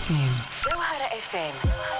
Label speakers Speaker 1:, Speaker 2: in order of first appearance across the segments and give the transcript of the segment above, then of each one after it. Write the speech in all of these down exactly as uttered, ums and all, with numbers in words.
Speaker 1: اف ام.
Speaker 2: جوهرة اف ام.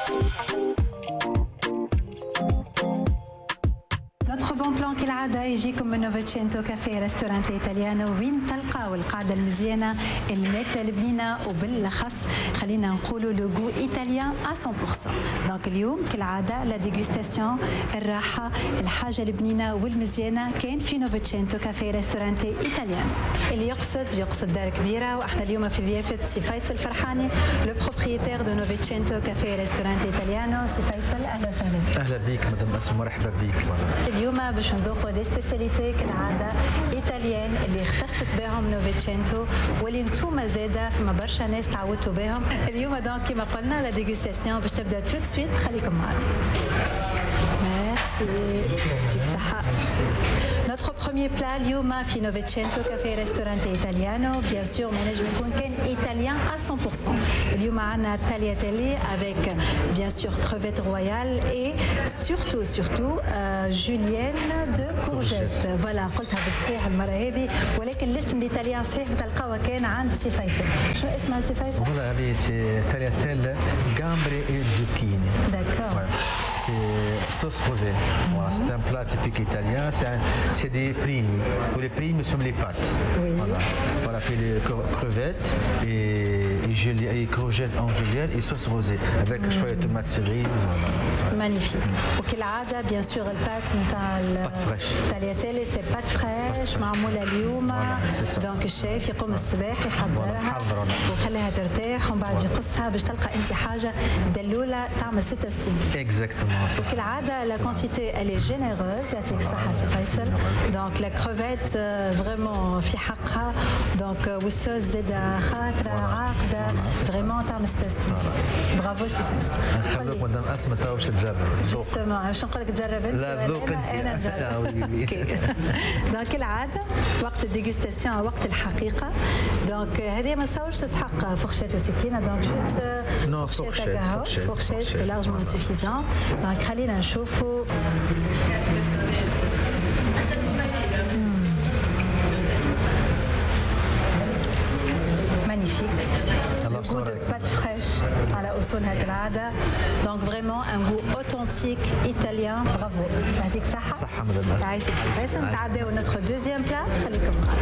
Speaker 3: Notre bon plan كالعادة يجيكم من نوفيتشينتو كافيه ريستورانتي إيطاليانو وين تلقاو القاعدة المزيانة الماكلة البنينة وبالأخص خلينا نقولوا لو جو إيطاليان مية بالمية. دونك اليوم كالعادة لا ديغوستاسيون الراحة الحاجة البنينة والمزيانة كان في نوفيتشينتو كافيه ريستورانتي إيطاليانو. اللي يقصد يقصد دار كبيرة واحنا اليوم في ضيافة سي فيصل فرحاني لو بروبريتير دو نوفيتشينتو كافيه ريستورانتي إيطاليانو. سي فيصل أهلا وسهلا بك.
Speaker 4: أهلا بك مدام أسماء مرحبا بك.
Speaker 3: اليوم باش نذوقوا دي سبيسياليتي كالعاده ايطاليان اللي اختصت بهم نوفيتشينتو واللي نتوما زاده فما برشا ناس تعودتوا بهم. اليوم دونك كما قلنا لا ديغوستاسيون باش تبدا تو سويت. خليكم معنا. ميرسي يعطيك الصحه. Notre premier plat اليوم في نوفيتشينتو كافيه ريستورانتي إيطاليانو بيان سور ما نجم يكون كان إيطاليان مية بالمية. اليوم عندنا تالياتيلي avec bien sûr crevettes royales et surtout surtout julienne de courgette. فوالا قلتها بالصحيح المره هذه ولكن الاسم الايطاليان صحيح بتلقاوه كان عند سي فيصل. شنو اسمها سي فيصل؟
Speaker 4: فوالا هذه سي تالياتيل gamberi et zucchini.
Speaker 3: D'accord.
Speaker 4: C'est sauce rosée. Voilà, c'est un plat typique italien. C'est, un, c'est des primi. Pour les primi, sont les pâtes.
Speaker 3: Oui.
Speaker 4: Voilà. Voilà, fait les crevettes et, et, julienne, et courgettes en julienne et sauce rosée avec mm. choix de tomates cerises. Voilà.
Speaker 3: Magnifique. وكالعادة bien sûr البات نتاع التالياتيلي سي بات فريش معمولة اليوم. دونك الشيف يقوم الصباح يحضرها وخليها ترتاح ومن بعد يقصها باش تلقى انت حاجة دلولة طعم ستة وستين.
Speaker 4: Exactement.
Speaker 3: وكالعادة la quantité elle est généreuse يعطيك الصحة سي فيصل. دونك لا كروفيت فريمون في حقها دونك والصوص زادة خاطرة عاقدة فريمون طعم ستة وستين. برافو سي فيصل.
Speaker 4: نخلوك مدام أسماء تو باش تجرب.
Speaker 3: جوستومون باش نقول لك تجرب انت.
Speaker 4: لا ذوق انت.
Speaker 3: انا نجرب. دونك كالعادة وقت الديغوستاسيون وقت الحقيقة. دونك هذه ما تصورش تسحق فورشيت وسكينة. دونك جوست
Speaker 4: نو فورشيت
Speaker 3: فورشيت سي لارجمون سوفيزون. دونك خلينا نشوفوا. magnifique. Le goût de pâte fraîche على أصولها كالعادة. Donc vraiment un goût authentique italien. Bravo. يعطيك الصحة.
Speaker 4: صحة مدام أسماء.
Speaker 3: عايشك سي فيصل. نتعداو notre deuxième plat. خليكم معنا.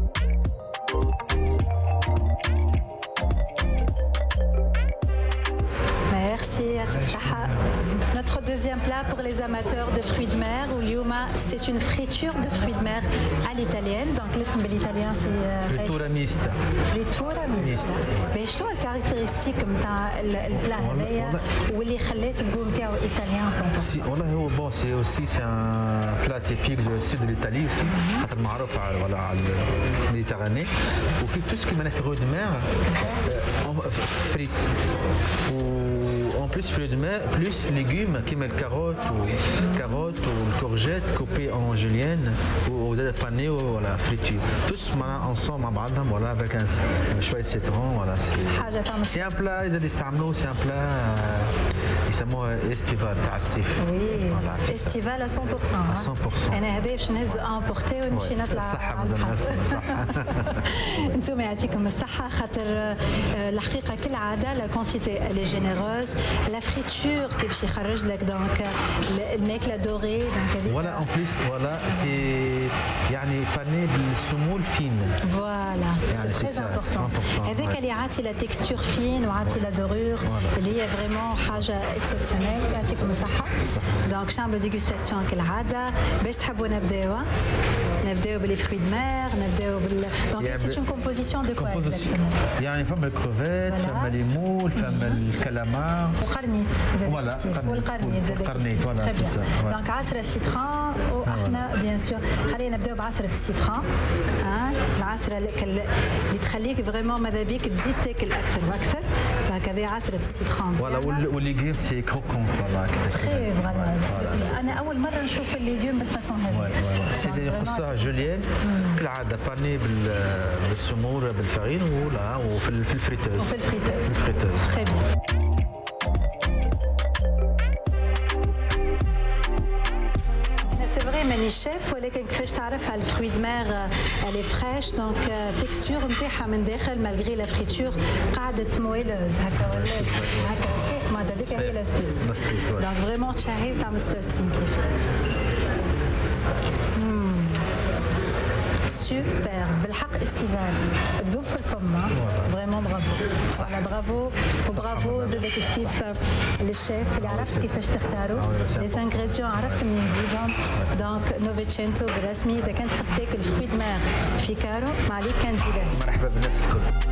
Speaker 3: Merci, notre deuxième plat pour les amateurs de fruits de mer ou liuma, c'est une friture de fruits de mer à l'italienne. Donc l'ism de l'italien c'est
Speaker 4: fritura mista.
Speaker 3: fritura mista. Mais شنو الكاركتيرستيك نتاع البلا هذايا واللي خلات الجو نتاعو ايطاليان
Speaker 4: سي والله هو بون سي اوسي سي ان بلا تيبيك دو سود دو ليطالي اوسي خاطر معروف على ولا على الميديتيراني وفي تو سكي مانا فروي دو مير فريت en plus fruits de mer, plus légumes comme les carottes ou carottes ou les courgettes coupées en julienne ou aux ailes panées ou voilà friture. Tous maintenant ensemble مع بعضهم voilà avec un شوية citron voilà c'est c'est un plat ils يستعملوه c'est un plat يسموه estival تاع الصيف.
Speaker 3: Oui. estival à cent pour cent.
Speaker 4: à cent pour cent.
Speaker 3: أنا هذا باش نهزو امبورتي ونمشي نطلع.
Speaker 4: صحة مدام أسماء صحة.
Speaker 3: انتم يعطيكم الصحة خاطر الحقيقة كالعادة لا كونتيتي elle est généreuse. La friture qui باش يخرج لك دونك الماكلة دوري دونك هذيك.
Speaker 4: Voilà en plus voilà c'est يعني باني بالسمول فين.
Speaker 3: Voilà. C'est très important. هذاك اللي عاطي لا تكستور فين وعاطي لا دورور اللي هي فريمون حاجة اكسبسيونيل. يعطيكم الصحة. دونك شامبر ديغوستاسيون كالعادة. باش تحبوا نبداو نبداو باللي فري دو مير نبداو بال دونك سي اون كومبوزيسيون دو كوا اكزاكتومون.
Speaker 4: يعني فما الكروفيت فما ليمون فما الكلامار
Speaker 3: وقرنيت زاد والقرنيت زاد
Speaker 4: القرنيت فوالا سي سا.
Speaker 3: دونك عصرة سيترون واحنا بيان سور خلينا نبداو بعصرة السيترون. ها العصرة اللي تخليك فريمون ماذا بيك تزيد تاكل اكثر واكثر. دونك هذه عصرة السيترون.
Speaker 4: فوالا والليغيوم سي كروكون فوالا.
Speaker 3: تري فوالا. انا اول مرة نشوف الليغيوم بالفاصون هذه.
Speaker 4: سي يقصها جوليان كالعادة باني بالسمور بالفارين ولا وفي الفريتوز.
Speaker 3: وفي الفريتوز.
Speaker 4: الفريتوز.
Speaker 3: تري بيان. C'est vrai صغير ماني شيف ولكن كيفاش تعرفها الفروي دو مير الي فريش دونك تكستور نتاعها من داخل مالغري لا فريتور قاعده مويلوز هكا ولا هكا صحيح ما هذيك هي لاستوس دونك فريمون تشهي وتعمل ستوستين كيف سوبر بالحق استيفال تذوب في الفم فريمون برافو على برافو وبرافو زاد كيف كيف للشيف اللي عرفت كيفاش تختاروا لي انغريديون عرفت منين تجيبهم دونك نوفيتشينتو بالرسمي اذا كنت تحب تاكل فروي دو مير في كارو ما عليك كان تجي
Speaker 4: مرحبا بالناس الكل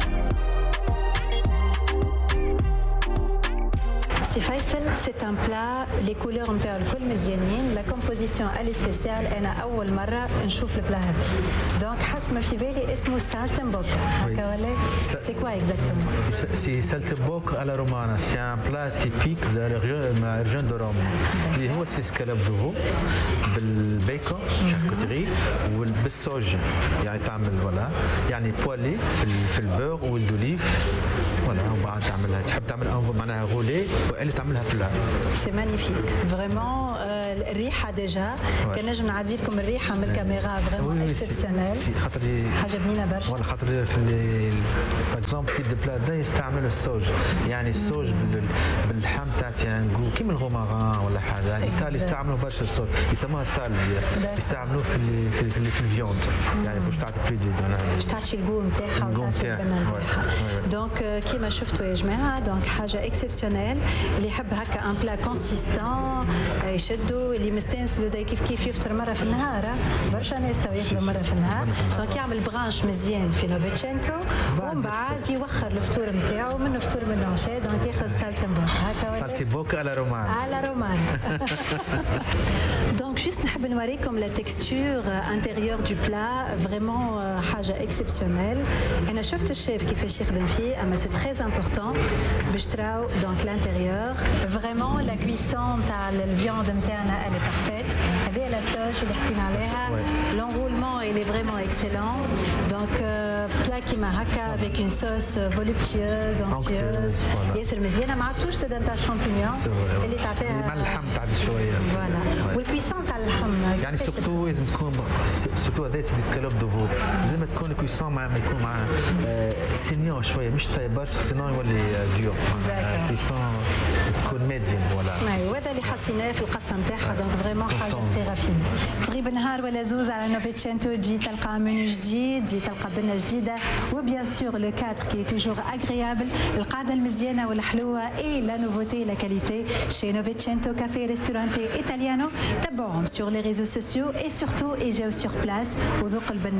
Speaker 3: سي فيصل سي ان بلا لي كولور نتاعو الكل مزيانين لا كومبوزيسيون الي سبيسيال انا اول مره نشوف البلا هذا دونك حسب ما في بالي اسمه سالتنبوك هكا ولا سي كوا اكزاكتومون
Speaker 4: سي سالتنبوك على رومانا سي ان بلا تيبيك دو لا ريجون دو روما اللي هو سي سكالوب دوفو بالبيكون شاركوتري وبالسوج يعني تعمل ولا يعني بوالي في البور والدوليف ولا وبعد تعملها تحب تعمل معناها غولي اللي تعملها بلا
Speaker 3: سي مانيفيك فريمون الريحه ديجا كان نجم نعدي لكم الريحه من الكاميرا فريمون اكسبسيونيل
Speaker 4: خاطر
Speaker 3: حاجه بنينه برشا
Speaker 4: ولا خاطر في باغ اكزومبل تيب دو بلا دا يستعمل السوج يعني السوج باللحم تاع تيانغو كيما الغوماران ولا حاجه ايطالي يستعملوا برشا السوج يسموها سال يستعملوه في ال في ال في الفيوند يعني باش تعطي بلو دو
Speaker 3: باش تعطي الجو نتاعها وتعطي البنه نتاعها دونك كيما شفتوا يا جماعه دونك حاجه اكسبسيونيل اللي يحب هكا ان بلا كونسيستون يشدوا اللي مستانس زاد كيف كيف يفطر مره في النهار برشا ناس تو ياكلوا مره في النهار دونك يعمل برانش مزيان في نوفيتشينتو ومن بعد يوخر الفطور نتاعو منه فطور منه عشاء دونك ياخذ سالتنبوك هكا ولا
Speaker 4: سالتنبوك على رومان
Speaker 3: على رومان دونك جوست نحب نوريكم لا تكستور انتيريور دو بلا فريمون حاجه اكسبسيونيل انا شفت الشيف كيفاش يخدم فيه اما سي تري امبورطون باش تراو دونك l'intérieur. Vraiment, la cuisson de la viande interne, elle est parfaite. Avec la sauce, l'enroulement, il est vraiment excellent. Donc, euh, plat qui m'a haka avec une sauce voluptueuse, onctueuse. Et c'est le mezien, ma touche, c'est d'un tas de champignons. Elle est à terre. Voilà. Ou le cuisson, t'as le ham.
Speaker 4: يعني surtout لازم تكون surtout هذا سي سكالوب دوفو لازم تكون الكويسون مع ما يكون مع سينيون شويه مش طيب برشا سينون يولي ديور الكويسون تكون ميديوم ولا
Speaker 3: ايوا هذا اللي حسيناه في القصه نتاعها دونك فريمون حاجه تري رافيني تغيب نهار ولا زوز على نوفيتشينتو تجي تلقى منيو جديد تجي تلقى بنه جديده وبيان سور لو كادر كي توجور اغريابل القعده المزيانه والحلوه اي لا نوفوتي لا كاليتي شي نوفيتشينتو كافي ريستورانتي ايطاليانو تبعوهم sur les réseaux sociaux et surtout et j'ai sur place وذوق البن